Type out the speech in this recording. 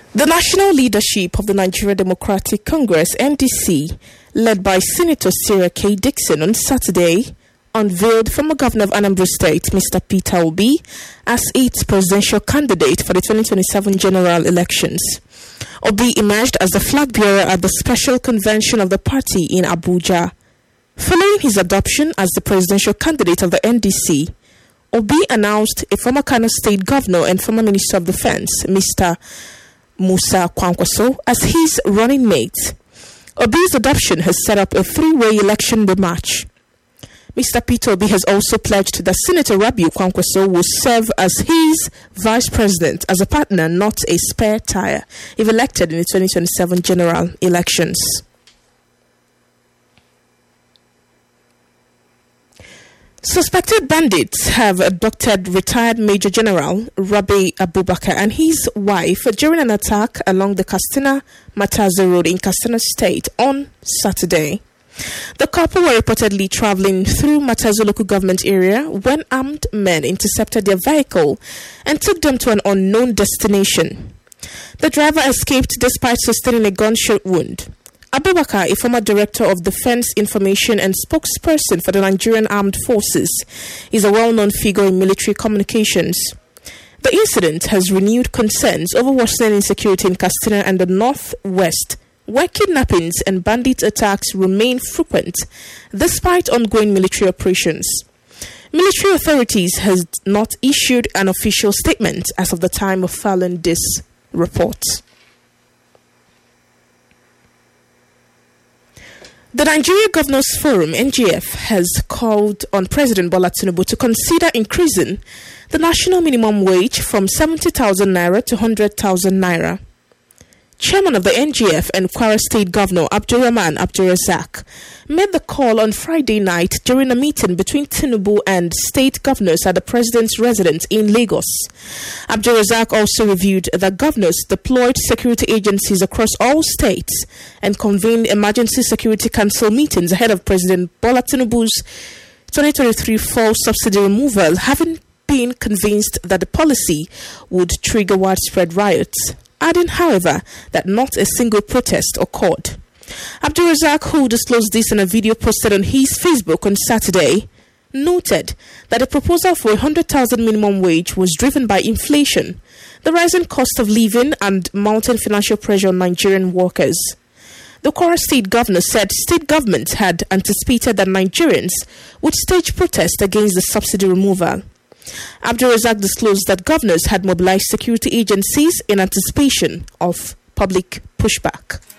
The national leadership of the Nigeria Democratic Congress, NDC, led by Senator Sarah K. Dixon on Saturday, unveiled former Governor of Anambra State, Mr. Peter Obi, as its presidential candidate for the 2027 general elections. Obi emerged as the flag bearer at the special convention of the party in Abuja. Following his adoption as the presidential candidate of the NDC, Obi announced a former Kano State Governor and former Minister of Defense, Mr. Musa Kwankwaso, as his running mate. Obi's adoption has set up a three-way election rematch. Mr. Peter Obi has also pledged that Senator Rabiu Kwankwaso will serve as his vice president as a partner, not a spare tire, if elected in the 2027 general elections. Suspected bandits have abducted retired Major General Rabi Abubakar and his wife during an attack along the Katsina-Matazu Road in Katsina State on Saturday. The couple were reportedly traveling through Matazu local government area when armed men intercepted their vehicle and took them to an unknown destination. The driver escaped despite sustaining a gunshot wound. Abubakar, a former director of Defense Information and spokesperson for the Nigerian Armed Forces, is a well-known figure in military communications. The incident has renewed concerns over worsening insecurity in Katsina and the northwest, where kidnappings and bandit attacks remain frequent despite ongoing military operations. Military authorities has not issued an official statement as of the time of filing this report. The Nigeria Governors Forum, NGF, has called on President Bola Tinubu to consider increasing the national minimum wage from 70,000 naira to 100,000 naira. Chairman of the NGF and Kwara State Governor Abdurrahman Abdurrazak made the call on Friday night during a meeting between Tinubu and state governors at the president's residence in Lagos. Abdurrazak also reviewed that governors deployed security agencies across all states and convened emergency security council meetings ahead of President Bola Tinubu's 2023 fall subsidy removal, having been convinced that the policy would trigger widespread riots. Adding, however, that not a single protest occurred. Abdurrazak, who disclosed this in a video posted on his Facebook on Saturday, noted that the proposal for 100,000 minimum wage was driven by inflation, the rising cost of living, and mounting financial pressure on Nigerian workers. The Kwara State Governor said state governments had anticipated that Nigerians would stage protest against the subsidy removal. Abdurrazak disclosed that governors had mobilized security agencies in anticipation of public pushback.